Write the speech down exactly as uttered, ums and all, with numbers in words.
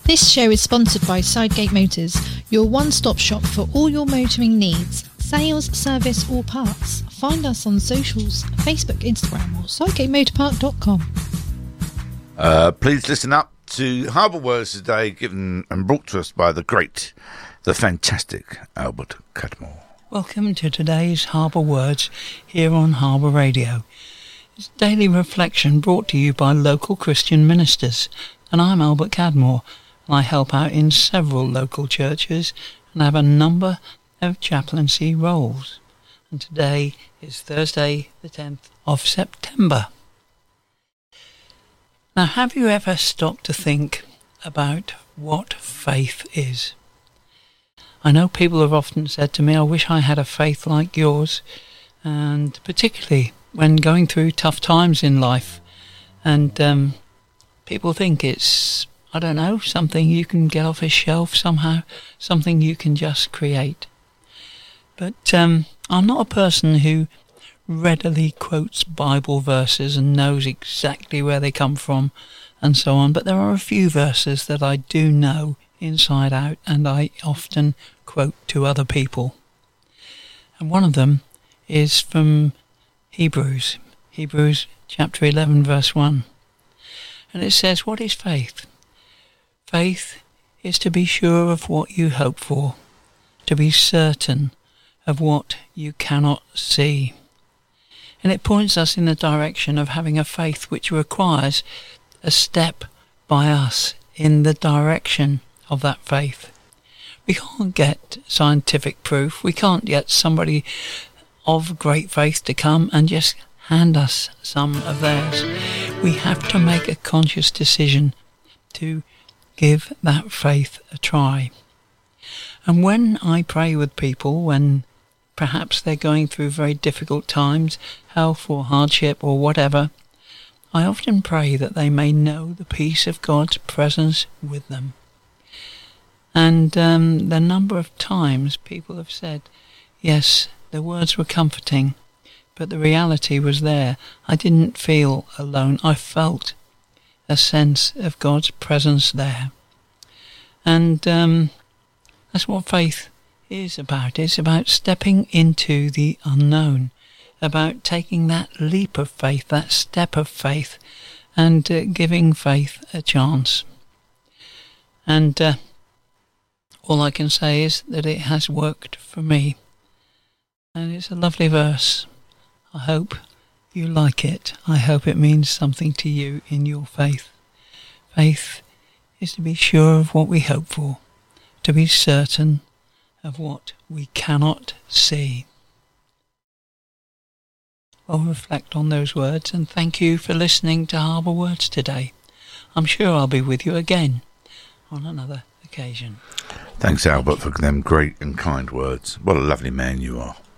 This show is sponsored by Sidegate Motors, your one-stop shop for all your motoring needs, sales, service or parts. Find us on socials, Facebook, Instagram or sidegate motor park dot com. Uh, please listen up to Harbour Words today, given and brought to us by the great, the fantastic Albert Cadmore. Welcome to today's Harbour Words here on Harbour Radio. It's daily reflection brought to you by local Christian ministers, and I'm Albert Cadmore. I help out in several local churches and have a number of chaplaincy roles. And today is Thursday the tenth of September. Now, have you ever stopped to think about what faith is? I know people have often said to me, I wish I had a faith like yours, and particularly when going through tough times in life, and um, people think it's, I don't know, something you can get off a shelf somehow, something you can just create. But um, I'm not a person who readily quotes Bible verses and knows exactly where they come from and so on, but there are a few verses that I do know inside out and I often quote to other people. And one of them is from Hebrews, Hebrews chapter eleven verse one. And it says, what is faith? Faith is to be sure of what you hope for, to be certain of what you cannot see. And it points us in the direction of having a faith which requires a step by us in the direction of that faith. We can't get scientific proof. We can't get somebody of great faith to come and just hand us some of theirs. We have to make a conscious decision to give that faith a try. And when I pray with people, when perhaps they're going through very difficult times, health or hardship or whatever, I often pray that they may know the peace of God's presence with them. And um, the number of times people have said, yes, the words were comforting, but the reality was there. I didn't feel alone. I felt a sense of God's presence there. And um, that's what faith is about. It's about stepping into the unknown, about taking that leap of faith, that step of faith, and uh, giving faith a chance. And uh, all I can say is that it has worked for me. And it's a lovely verse. I hope you like it. I hope it means something to you in your faith. Faith is to be sure of what we hope for, to be certain of what we cannot see. I'll reflect on those words and thank you for listening to Harbour Words today. I'm sure I'll be with you again on another occasion. Thanks, Albert, for them great and kind words. What a lovely man you are.